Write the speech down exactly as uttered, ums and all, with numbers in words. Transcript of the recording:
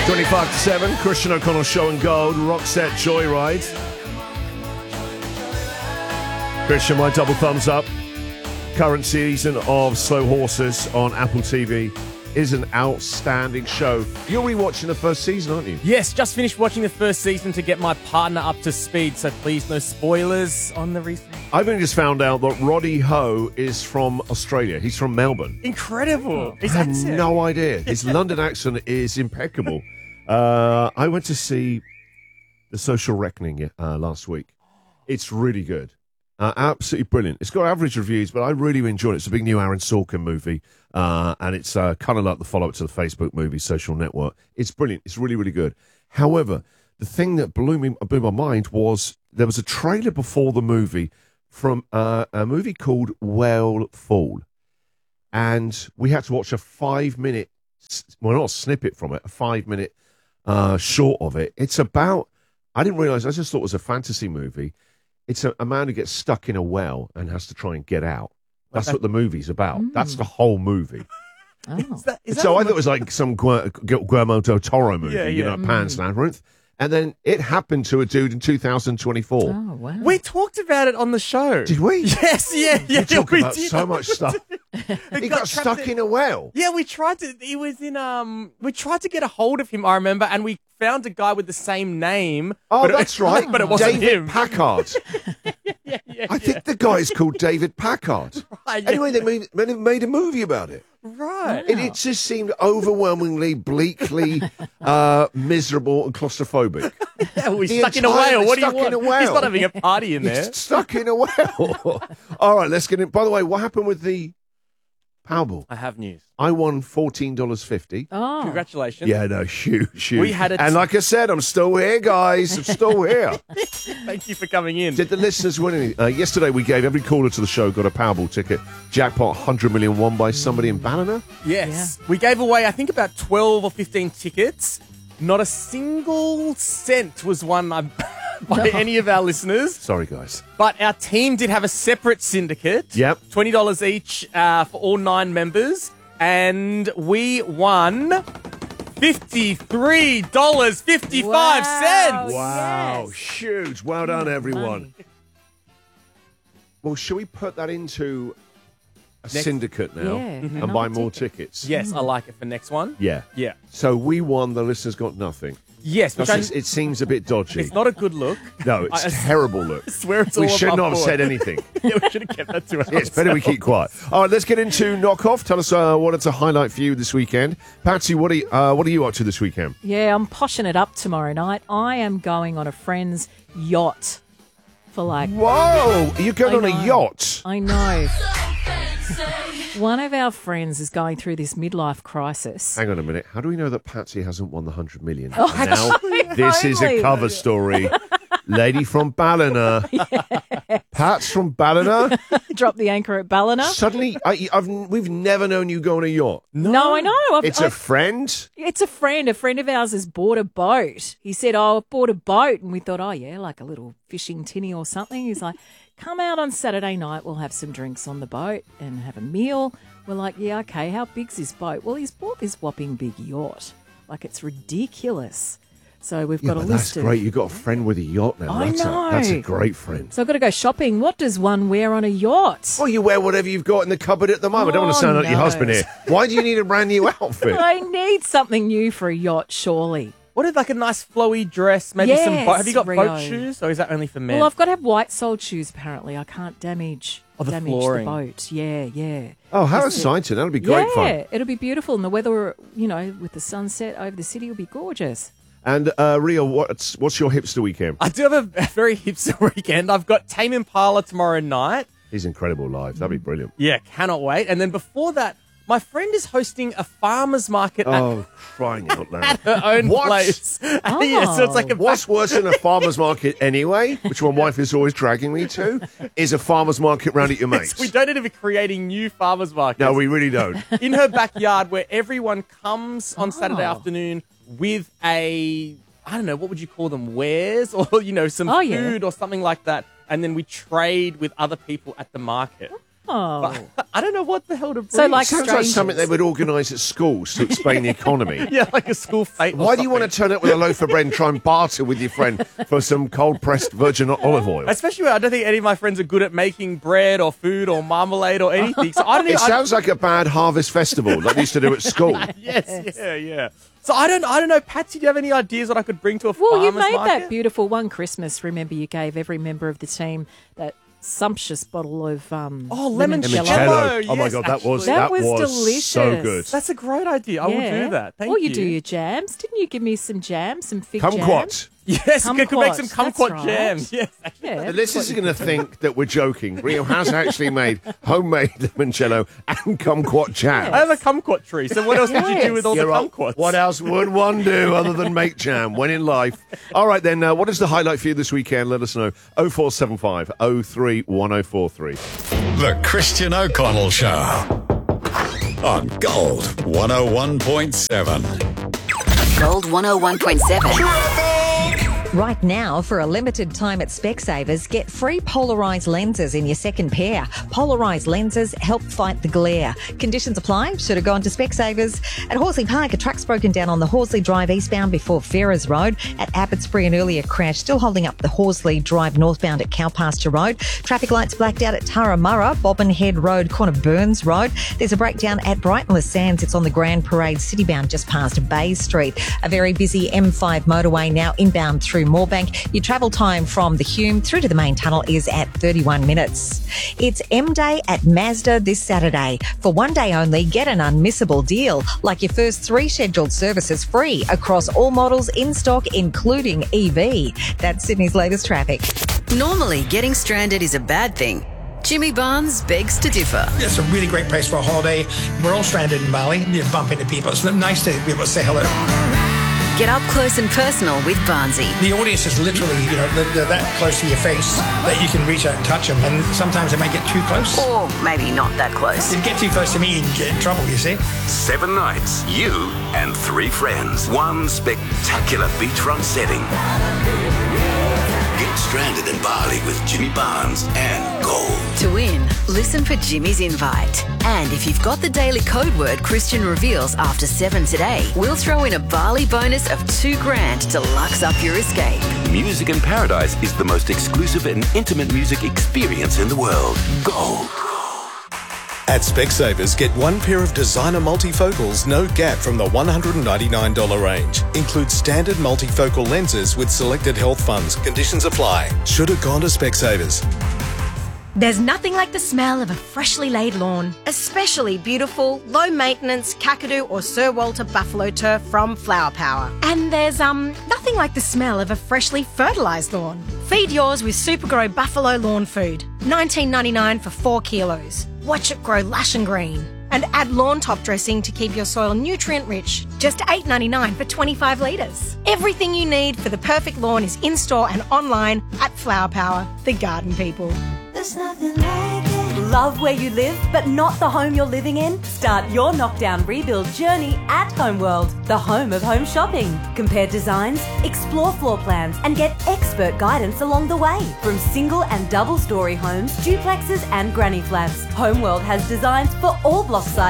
twenty-five to seven, Christian O'Connell Show and Gold, Roxette Joyride. Christian, my double thumbs up. Current season of Slow Horses on Apple T V is an outstanding show. You're rewatching the first season, aren't you? Yes, just finished watching the first season to get my partner up to speed, so please no spoilers on the recent. I've only just found out that Roddy Ho is from Australia. He's from Melbourne. Incredible. His I had accent. no idea. His London accent is impeccable. Uh, I went to see The Social Reckoning uh, last week. It's really good. Uh, absolutely brilliant. It's got average reviews, but I really enjoyed it. It's a big new Aaron Sorkin movie, uh, and it's uh, kind of like the follow-up to the Facebook movie, Social Network. It's brilliant. It's really, really good. However, the thing that blew me blew my mind was there was a trailer before the movie from uh, a movie called Whale Fall, and we had to watch a five-minute, well, not a snippet from it, a five-minute uh, short of it. It's about, I didn't realize, I just thought it was a fantasy movie. It's a, a man who gets stuck in a well and has to try and get out. That's what the movie's about. Mm. That's the whole movie. Oh. Is that, is So that I thought it was like some Gu- Gu- Guillermo del Toro movie, Yeah, you yeah. know, Pan's Labyrinth. And then it happened to a dude in two thousand twenty-four. Oh, wow. We talked about it on the show. Did we? Yes, yeah, yeah. We talk we about did. so much stuff. It He got, trapped stuck in a well. Yeah, we tried to. He was in. Um, we tried to get a hold of him. I remember, and we found a guy with the same name. Oh, but it- that's right. but it wasn't David him. Packard. yeah, yeah, I think the guy is called David Packard. Right, yeah. Anyway, they made, made made a movie about it. Right. It, it just seemed overwhelmingly, bleakly uh, miserable and claustrophobic. Yeah, we're The stuck in a entire- whale. What do you stuck want? in a whale. He's not having a party in there. He's stuck in a well. All right, let's get in. By the way, what happened with the Powerball? I have news. I won fourteen dollars fifty. Oh. Congratulations. Yeah, no, huge, huge. We had a and like I said, I'm still here, guys. I'm still here. Thank you for coming in. Did the listeners win any? Uh, yesterday, we gave every caller to the show got a Powerball ticket. Jackpot one hundred million won by somebody in Ballina. Yes. We gave away, I think, about twelve or fifteen tickets. Not a single cent was won uh, by any of our listeners. Sorry, guys. But our team did have a separate syndicate. Yep. twenty dollars each uh, for all nine members. And we won fifty-three dollars and fifty-five cents. Wow, Yes. huge. Well done, everyone. Money. Well, shall we put that into a Next- syndicate now Yeah, and another buy more ticket. tickets? Yes, I like it for next one. Yeah. Yeah. So we won, the listeners got nothing. Yes, which I, It's- it seems a bit dodgy. it's not a good look. No, it's I- I terrible look. swear it's We all should above not have board. said anything. Yeah, we should have kept that to ourselves. Yeah, it's better we keep quiet. All right, let's get into knockoff. Tell us uh, what it's a highlight for you this weekend. Patsy, what are you, uh, what are you up to this weekend? Yeah, I'm poshing it up tomorrow night. I am going on a friend's yacht for like, Whoa, you're going I on a know. yacht. I know. One of our friends is going through this midlife crisis. Hang on a minute. How do we know that Patsy hasn't won the one hundred million? Oh, And now, actually, this is a only. cover story. Lady from Ballina. Pat's from Ballina. Drop the anchor at Ballina. Suddenly, I, I've, we've never known you go on a yacht. No, I know. I've, It's a I've- friend. It's a friend. A friend of ours has bought a boat. He said, oh, I bought a boat. And we thought, oh, yeah, like a little fishing tinny or something. He's like, come out on Saturday night. We'll have some drinks on the boat and have a meal. We're like, yeah, okay, how big's this boat? Well, he's bought this whopping big yacht. Like, it's ridiculous. So we've Yeah, got a but list that's of... great. You've got a friend with a yacht now. I that's, A, know. that's a great friend. So I've got to go shopping. What does one wear on a yacht? Well, you wear whatever you've got in the cupboard at the moment. I don't want to Oh, sound like your no. husband here. Why do you need a brand new outfit? I need something new for a yacht, surely. What if like a nice flowy dress, maybe some Yes, boat? Have you got Rio. boat shoes, or is that only for men? Well, I've got to have white-soled shoes, apparently. I can't damage, Oh, the damage flooring. the boat. Yeah, yeah. Oh, how Just- exciting. That'll be great yeah, fun. it'll be beautiful. And the weather, you know, with the sunset over the city will be gorgeous. And, uh, Rio, what's, what's your hipster weekend? I do have a, a very hipster weekend. I've got Tame Impala tomorrow night. He's incredible live. That'd be brilliant. Yeah, cannot wait. And then before that, my friend is hosting a farmer's market at, Oh, crying out at loud. her own What? place. yeah, so it's like a What's worse than a farmer's market anyway, which my wife is always dragging me to, is a farmer's market round at your mates. we don't need to be creating new farmer's markets. No, we really don't. in her backyard where everyone comes on Saturday Oh. afternoon with a, I don't know, what would you call them, wares or, you know, some Oh, yeah. food or something like that. And then we trade with other people at the market. Oh. I don't know what the hell to bring. So, like, Sounds like strangers. something they would organise at schools to explain the economy. yeah, like a school fete. or Why do you want something. to turn up with a loaf of bread and try and barter with your friend for some cold-pressed virgin olive oil? Especially when I don't think any of my friends are good at making bread or food or marmalade or anything. So I don't It even. I- sounds like a bad harvest festival that they used to do at school. yes, yeah, yeah. So I don't, I don't know, Patsy. Do you have any ideas what I could bring to a Well, you farmer's made market? that beautiful one Christmas. Remember, you gave every member of the team that sumptuous bottle of um, Oh, limoncello. Limoncello. Oh my Yes, God, that was actually. that, That was delicious. so good. That's a great idea. I will do that. Thank or you. you do your jams. Didn't you give me some jams, some fig jams? Kumquat. Yes, you could make some Kumquat, that's kumquat right. jams. Yes. Yeah, The listeners are going to think that we're joking. Rio has actually made homemade limoncello and kumquat jam. I have a kumquat tree. So what else would you do with all You're the right. kumquats? What else would one do other than make jam when in life? All right, then, uh, what is the highlight for you this weekend? Let us know. oh four seven five oh three one oh four three. The Christian O'Connell Show on Gold one oh one point seven. Gold one oh one point seven. Right now, for a limited time at Specsavers, get free polarised lenses in your second pair. Polarised lenses help fight the glare. Conditions apply. Should have gone to Specsavers. At Horsley Park, a truck's broken down on the Horsley Drive eastbound before Ferrers Road. At Abbotsbury, an earlier crash still holding up the Horsley Drive northbound at Cowpasture Road. Traffic lights blacked out at Turramurra, Bobbin Head Road, corner Burns Road. There's a breakdown at Brighton Les Sands. It's on the Grand Parade citybound just past Bay Street. A very busy M five motorway now inbound through Moorebank. Your travel time from the Hume through to the main tunnel is at thirty-one minutes. It's M Day at Mazda this Saturday. For one day only, get an unmissable deal, like your first three scheduled services free across all models in stock, including E V. That's Sydney's latest traffic. Normally, getting stranded is a bad thing. Jimmy Barnes begs to differ. It's a really great place for a holiday. We're all stranded in Bali. You bump into people. It's nice to be able to say hello. Get up close and personal with Barnesy. The audience is literally, you know, they're, they're that close to your face that you can reach out and touch them. And sometimes they might get too close. Or maybe not that close. If you get too close to me, you can get in trouble, you see. Seven nights, you and three friends. One spectacular beachfront setting. Get stranded in Bali with Jimmy Barnes and Gold. To win, listen for Jimmy's invite. And if you've got the daily code word Christian reveals after seven today, we'll throw in a Bali bonus of two grand to lux up your escape. Music in Paradise is the most exclusive and intimate music experience in the world. Gold. At Specsavers, get one pair of designer multifocals, no gap from the one hundred ninety-nine dollars range. Includes standard multifocal lenses with selected health funds. Conditions apply. Should have gone to Specsavers. There's nothing like the smell of a freshly laid lawn, especially beautiful, low-maintenance Kakadu or Sir Walter buffalo turf from Flower Power. And there's um nothing like the smell of a freshly fertilised lawn. Feed yours with Supergrow Buffalo Lawn Food, nineteen ninety-nine for four kilos. Watch it grow lush and green. And add lawn top dressing to keep your soil nutrient-rich, just eight ninety-nine for twenty-five litres. Everything you need for the perfect lawn is in-store and online at Flower Power, the garden people. There's nothing like it. Love where you live, but not the home you're living in? Start your knockdown rebuild journey at Homeworld, the home of home shopping. Compare designs, explore floor plans, and get expert guidance along the way. From single and double story homes, duplexes, and granny flats, Homeworld has designs for all block sizes